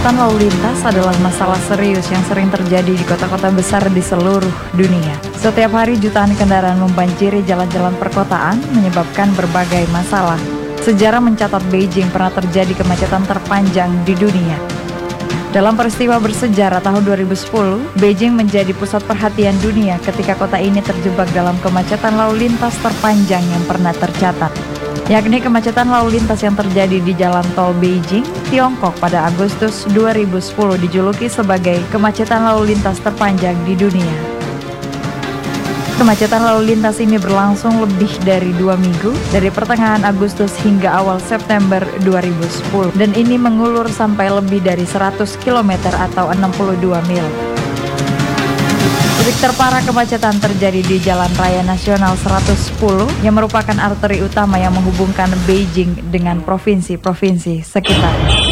Kemacetan lalu lintas adalah masalah serius yang sering terjadi di kota-kota besar di seluruh dunia. Setiap hari jutaan kendaraan membanjiri jalan-jalan perkotaan, menyebabkan berbagai masalah. Sejarah mencatat Beijing pernah terjadi kemacetan terpanjang di dunia. Dalam peristiwa bersejarah tahun 2010, Beijing menjadi pusat perhatian dunia ketika kota ini terjebak dalam kemacetan lalu lintas terpanjang yang pernah tercatat, yakni kemacetan lalu lintas yang terjadi di jalan tol Beijing, Tiongkok pada Agustus 2010 dijuluki sebagai kemacetan lalu lintas terpanjang di dunia. Kemacetan lalu lintas ini berlangsung lebih dari 2 minggu, dari pertengahan Agustus hingga awal September 2010, dan ini mengulur sampai lebih dari 100 km atau 62 mil. Titik terparah kemacetan terjadi di Jalan Raya Nasional 110 yang merupakan arteri utama yang menghubungkan Beijing dengan provinsi-provinsi sekitarnya.